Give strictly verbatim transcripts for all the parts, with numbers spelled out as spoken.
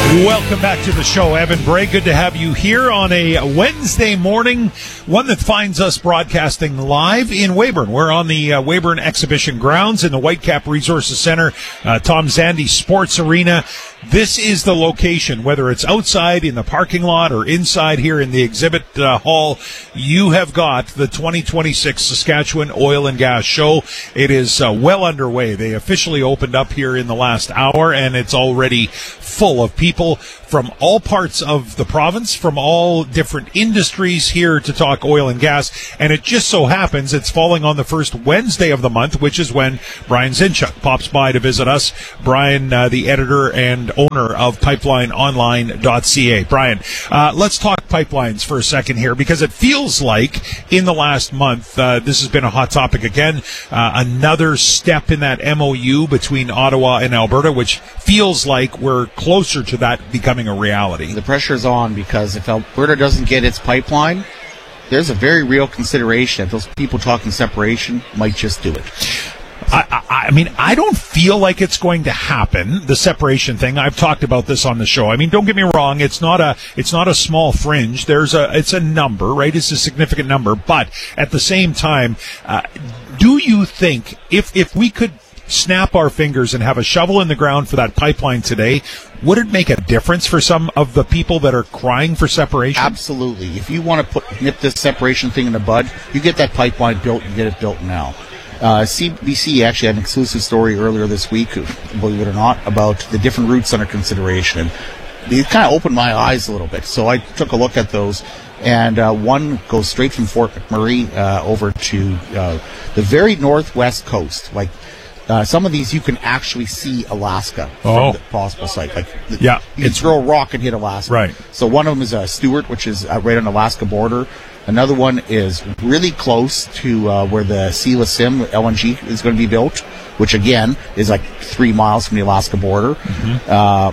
Welcome back to the show, Evan Bray. Good to have you here on a Wednesday morning, one that finds us broadcasting live in Weyburn. We're on the uh, Weyburn Exhibition Grounds in the Whitecap Resources Center, uh, Tom Zandi Sports Arena. This is the location, whether it's outside in the parking lot or inside here in the exhibit uh, hall. You have got the twenty twenty-six Saskatchewan Oil and Gas Show. It is uh, well underway. They officially opened up here in the last hour, and it's already full of people from all parts of the province, from all different industries here to talk oil and gas. And it just so happens it's falling on the first Wednesday of the month, which is when Brian Zinchuk pops by to visit us. Brian, uh, the editor and owner of pipeline online dot c a. Brian, uh, let's talk pipelines for a second here, because it feels like in the last month, uh, this has been a hot topic again, uh, another step in that M O U between Ottawa and Alberta, which feels like we're closer to that becoming a reality. The pressure's on, because if Alberta doesn't get its pipeline, there's a very real consideration that those people talking separation might just do it. I, I, I mean, I don't feel like it's going to happen, the separation thing. I've talked about this on the show. I mean, don't get me wrong. It's not a, it's not a small fringe. There's a, it's a number, right? It's a significant number. But at the same time, uh, do you think if, if we could snap our fingers and have a shovel in the ground for that pipeline today, would it make a difference for some of the people that are crying for separation? Absolutely. If you want to put nip this separation thing in the bud, you get that pipeline built, you get it built now. Uh, C B C actually had an exclusive story earlier this week, believe it or not, about the different routes under consideration. And it kind of opened my eyes a little bit. So I took a look at those, and uh, one goes straight from Fort McMurray uh, over to uh, the very northwest coast. Like uh, some of these, you can actually see Alaska oh. from the possible site. Like yeah, you can throw a rock and hit Alaska. Right. So one of them is uh, Stewart, which is uh, right on the Alaska border. Another one is really close to uh, where the Sela Sim L N G is going to be built, which again is like three miles from the Alaska border, mm-hmm. uh,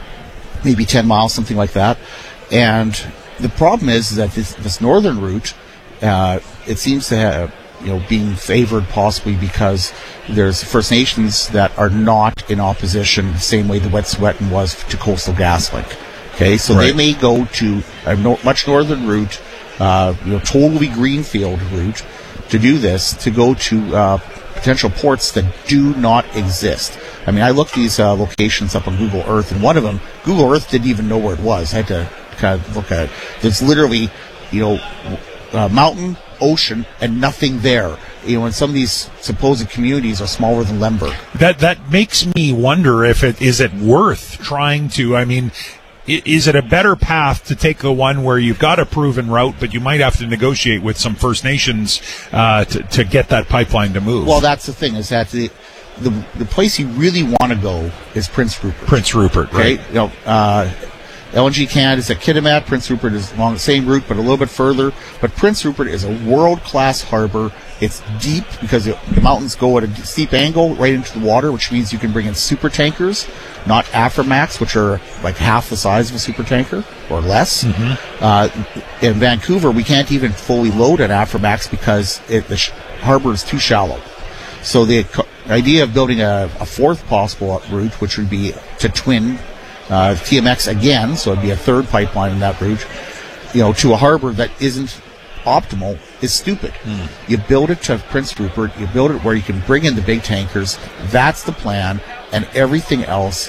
maybe ten miles, something like that. And the problem is that this, this northern route, uh, it seems to have, you know, being favored possibly because there's First Nations that are not in opposition the same way the Wet'suwet'en was to Coastal GasLink. Okay, so right. They may go to a no, much northern route. Uh, you know, totally greenfield route to do this, to go to uh, potential ports that do not exist. I mean, I looked these uh, locations up on Google Earth, and one of them, Google Earth didn't even know where it was. I had to kind of look at it. It's literally, you know, uh, mountain, ocean, and nothing there. You know, and some of these supposed communities are smaller than Lemberg. That that makes me wonder if it is it worth trying to. I mean, is it a better path to take the one where you've got a proven route, but you might have to negotiate with some First Nations uh, to, to get that pipeline to move? Well, that's the thing, is that the the, the place you really want to go is Prince Rupert. Prince Rupert, okay? right. You know, uh, L N G Canada is at Kitimat. Prince Rupert is along the same route, but a little bit further. But Prince Rupert is a world-class harbor. It's deep because it, the mountains go at a steep angle right into the water, which means you can bring in super tankers, not Aframax, which are like half the size of a super tanker or less. Mm-hmm. Uh, in Vancouver, we can't even fully load an Aframax because it, the sh- harbor is too shallow. So the co- idea of building a, a fourth possible route, which would be to twin uh, T M X again, so it'd be a third pipeline in that route, you know, to a harbor that isn't optimal, is stupid. Mm. You build it to Prince Rupert, you build it where you can bring in the big tankers. That's the plan, and everything else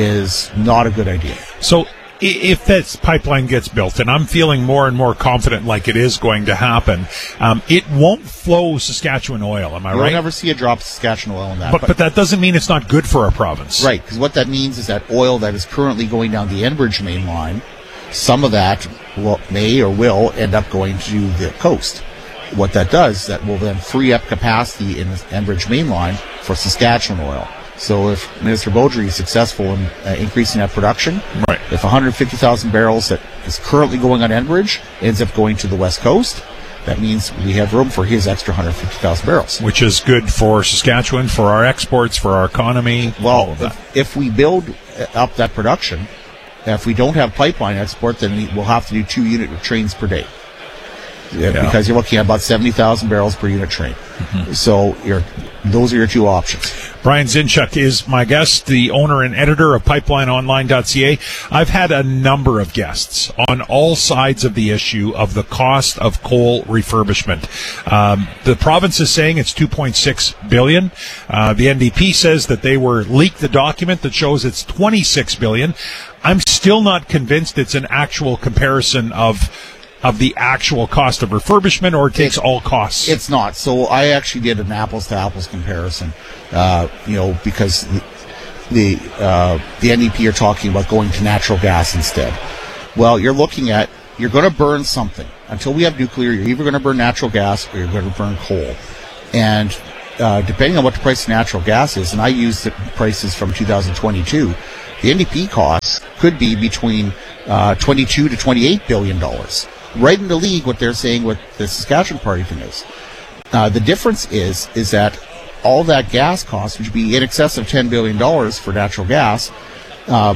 is not a good idea. So if this pipeline gets built, and I'm feeling more and more confident like it is going to happen, um, it won't flow Saskatchewan oil, am I You'll right? You'll never see a drop of Saskatchewan oil in that. But, but, but that doesn't mean it's not good for our province. Right, because what that means is that oil that is currently going down the Enbridge main line, some of that will, may or will end up going to the coast. What that does, that will then free up capacity in the Enbridge mainline for Saskatchewan oil. So if Minister Beaudry is successful in uh, increasing that production, right. If one hundred fifty thousand barrels that is currently going on Enbridge ends up going to the west coast, that means we have room for his extra one hundred fifty thousand barrels. Which is good for Saskatchewan, for our exports, for our economy, well, all of that. If, if we build up that production, if we don't have pipeline export, then we, we'll have to do two unit trains per day. Yeah. Because you're looking at about seventy thousand barrels per unit train. Mm-hmm. So you're, those are your two options. Brian Zinchuk is my guest, the owner and editor of pipeline online dot c a. I've had a number of guests on all sides of the issue of the cost of coal refurbishment. Um, the province is saying it's two point six billion dollars. Uh, the N D P says that they were leaked the document that shows it's twenty-six billion dollars. I'm still not convinced it's an actual comparison of of the actual cost of refurbishment, or it takes it, all costs. It's not. So I actually did an apples to apples comparison. Uh, you know, because the the, uh, the N D P are talking about going to natural gas instead. Well, you're looking at you're going to burn something until we have nuclear. You're either going to burn natural gas or you're going to burn coal, and uh, depending on what the price of natural gas is, and I use the prices from two thousand twenty-two. The N D P costs could be between uh, twenty-two to twenty-eight billion dollars. Right in the league, what they're saying, what the Saskatchewan party thing is. Uh, the difference is is that all that gas cost, which would be in excess of ten billion dollars for natural gas, uh,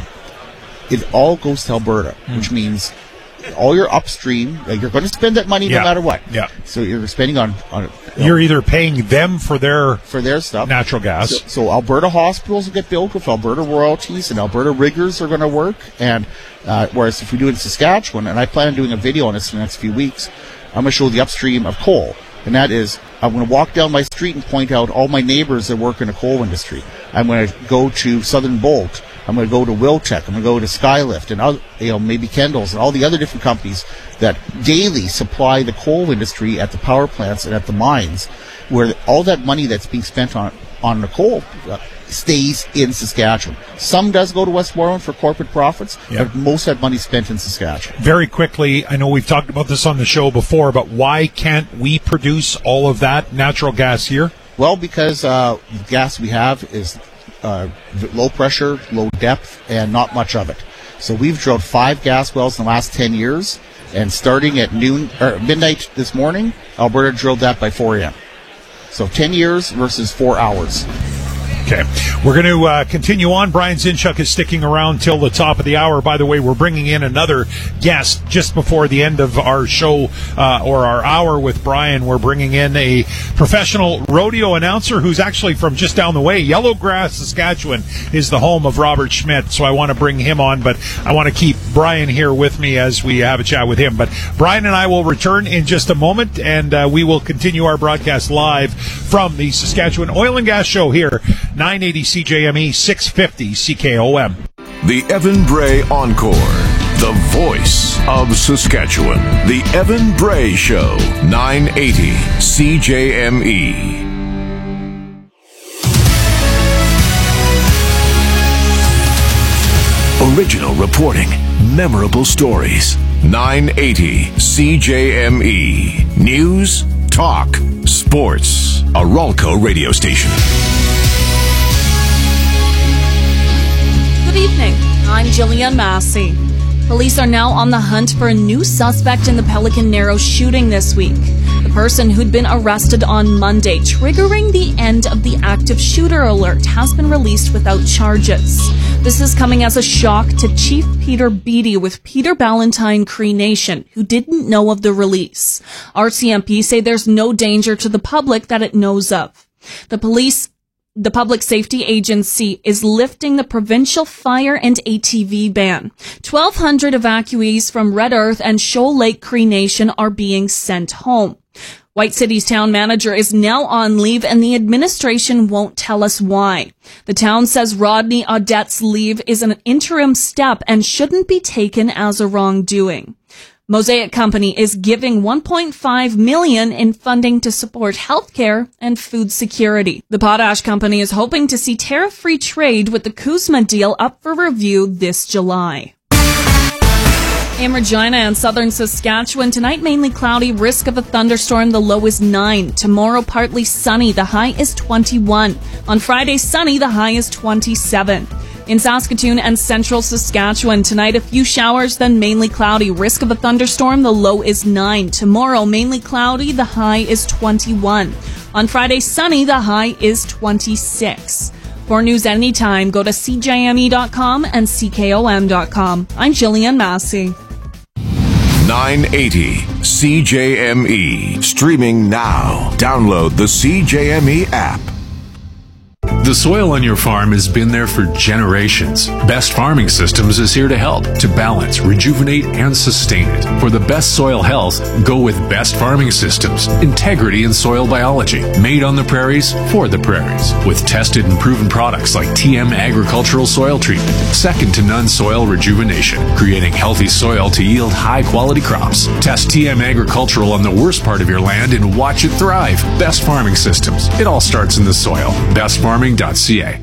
it all goes to Alberta, mm. which means all your upstream, like you're going to spend that money yeah. no matter what. Yeah. So you're spending on, on you you're know, either paying them for their for their stuff, natural gas. So, so Alberta hospitals will get built with Alberta royalties, and Alberta riggers are going to work. And uh, whereas if we do it in Saskatchewan, and I plan on doing a video on this in the next few weeks, I'm going to show the upstream of coal, and that is I'm going to walk down my street and point out all my neighbors that work in the coal industry. I'm going to go to Southern Bolt. I'm going to go to Wiltech. I'm going to go to Skylift and other, you know, maybe Kendall's and all the other different companies that daily supply the coal industry at the power plants and at the mines, where all that money that's being spent on on the coal uh, stays in Saskatchewan. Some does go to Westmoreland for corporate profits, yep. but most of that money is spent in Saskatchewan. Very quickly, I know we've talked about this on the show before, but why can't we produce all of that natural gas here? Well, because uh, the gas we have is Uh, low pressure, low depth, and not much of it. So we've drilled five gas wells in the last ten years, and starting at noon or midnight this morning, Alberta drilled that by four a.m. So ten years versus four hours. Okay. We're going to uh, continue on. Brian Zinchuk is sticking around till the top of the hour. By the way, we're bringing in another guest just before the end of our show uh, or our hour with Brian. We're bringing in a professional rodeo announcer who's actually from just down the way. Yellowgrass, Saskatchewan is the home of Robert Schmidt, so I want to bring him on, but I want to keep Brian here with me as we have a chat with him. But Brian and I will return in just a moment, and uh, we will continue our broadcast live from the Saskatchewan Oil and Gas Show here, nine eighty C J M E, six fifty C K O M. The Evan Bray Encore, the voice of Saskatchewan. The Evan Bray Show, nine eighty C J M E. Original reporting, memorable stories. nine eighty C J M E. News, talk, sports. A Ralco radio station. Good evening. I'm Jillian Massey. Police are now on the hunt for a new suspect in the Pelican Narrows shooting this week. The person who'd been arrested on Monday, triggering the end of the active shooter alert, has been released without charges. This is coming as a shock to Chief Peter Beattie with Peter Ballantyne Cree Nation, who didn't know of the release. R C M P say there's no danger to the public that it knows of. The police The Public Safety Agency is lifting the provincial fire and A T V ban. twelve hundred evacuees from Red Earth and Shoal Lake Cree Nation are being sent home. White City's town manager is now on leave, and the administration won't tell us why. The town says Rodney Audette's leave is an interim step and shouldn't be taken as a wrongdoing. Mosaic Company is giving one point five million dollars in funding to support healthcare and food security. The Potash Company is hoping to see tariff-free trade with the Kuzma deal up for review this July. In Regina and southern Saskatchewan, tonight mainly cloudy, risk of a thunderstorm, the low is nine. Tomorrow partly sunny, the high is twenty-one. On Friday, sunny, the high is twenty-seven. In Saskatoon and central Saskatchewan, tonight a few showers, then mainly cloudy. Risk of a thunderstorm, the low is nine. Tomorrow, mainly cloudy, the high is twenty-one. On Friday, sunny, the high is twenty-six. For news anytime, go to C J M E dot com and C K O M dot com. I'm Jillian Massey. nine eighty C J M E. Streaming now. Download the C J M E app. The soil on your farm has been there for generations. Best Farming Systems is here to help, to balance, rejuvenate, and sustain it. For the best soil health, go with Best Farming Systems. Integrity in soil biology. Made on the prairies, for the prairies. With tested and proven products like T M Agricultural Soil Treatment. Second to none soil rejuvenation. Creating healthy soil to yield high-quality crops. Test T M Agricultural on the worst part of your land and watch it thrive. Best Farming Systems. It all starts in the soil. best farming dot c a.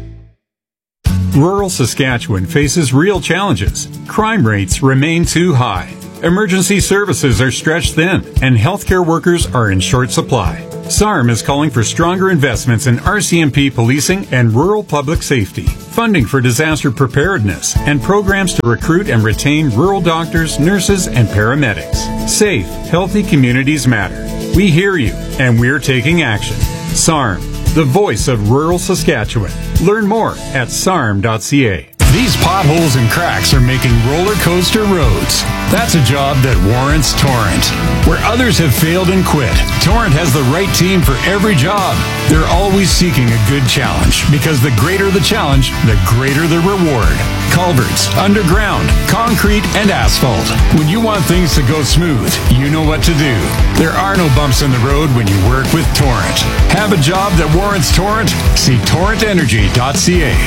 Rural Saskatchewan faces real challenges. Crime rates remain too high. Emergency services are stretched thin, and healthcare workers are in short supply. S A R M is calling for stronger investments in R C M P policing and rural public safety, funding for disaster preparedness, and programs to recruit and retain rural doctors, nurses, and paramedics. Safe, healthy communities matter. We hear you, and we're taking action. S A R M, the voice of rural Saskatchewan. Learn more at s a r m dot c a. These potholes and cracks are making roller coaster roads. That's a job that warrants Torrent. Where others have failed and quit, Torrent has the right team for every job. They're always seeking a good challenge, because the greater the challenge, the greater the reward. Culverts, underground, concrete, and asphalt. When you want things to go smooth, you know what to do. There are no bumps in the road when you work with Torrent. Have a job that warrants Torrent? See torrent energy dot c a.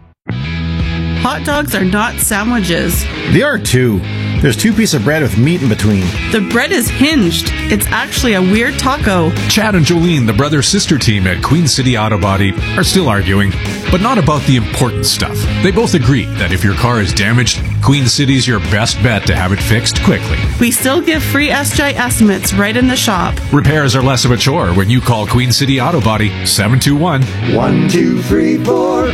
Hot dogs are not sandwiches. They are too. There's two pieces of bread with meat in between. The bread is hinged. It's actually a weird taco. Chad and Jolene, the brother-sister team at Queen City Auto Body, are still arguing, but not about the important stuff. They both agree that if your car is damaged, Queen City's your best bet to have it fixed quickly. We still give free S G I estimates right in the shop. Repairs are less of a chore when you call Queen City Auto Body seven two one, one two three four.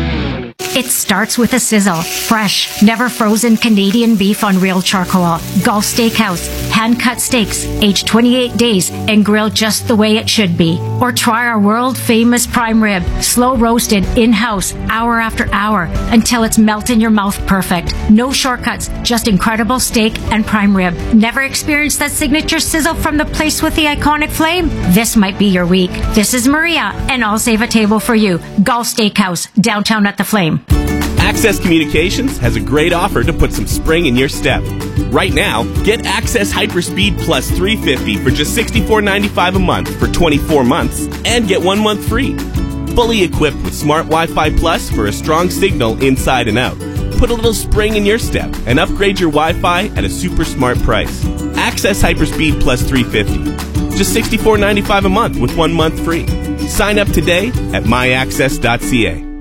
It starts with a sizzle. Fresh, never frozen Canadian beef on real charcoal. Gulf Steakhouse. Hand-cut steaks, aged twenty-eight days, and grilled just the way it should be. Or try our world-famous prime rib. Slow roasted, in-house, hour after hour, until it's melt in your mouth perfect. No shortcuts, just incredible steak and prime rib. Never experienced that signature sizzle from the place with the iconic flame? This might be your week. This is Maria, and I'll save a table for you. Gulf Steakhouse, downtown at the Flame. Access Communications has a great offer to put some spring in your step. Right now, get Access Hyperspeed Plus three fifty for just sixty-four ninety-five a month for twenty-four months and get one month free. Fully equipped with Smart Wi-Fi Plus for a strong signal inside and out. Put a little spring in your step and upgrade your Wi-Fi at a super smart price. Access Hyperspeed Plus three fifty. Just sixty-four ninety-five a month with one month free. Sign up today at my access dot c a.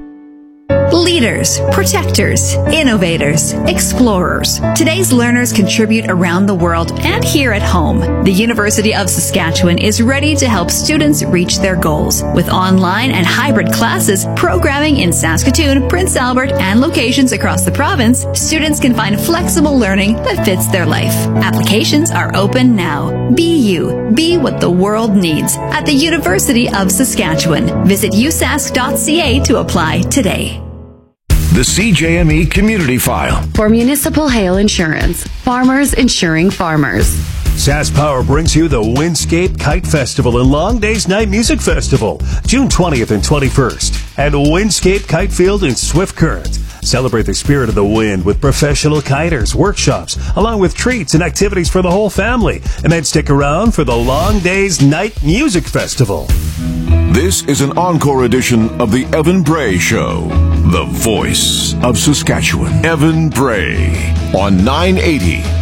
Leaders, protectors, innovators, explorers. Today's learners contribute around the world and here at home. The University of Saskatchewan is ready to help students reach their goals. With online and hybrid classes, programming in Saskatoon, Prince Albert, and locations across the province, students can find flexible learning that fits their life. Applications are open now. Be you. Be what the world needs at the University of Saskatchewan. Visit u sask dot c a to apply today. The C J M E Community File. For Municipal Hail Insurance, farmers insuring farmers. SaskPower brings you the Windscape Kite Festival and Long Days Night Music Festival, June twentieth and twenty-first, at Windscape Kite Field in Swift Current. Celebrate the spirit of the wind with professional kiters, workshops, along with treats and activities for the whole family. And then stick around for the Long Days Night Music Festival. This is an encore edition of the Evan Bray Show, the voice of Saskatchewan. Evan Bray on nine eighty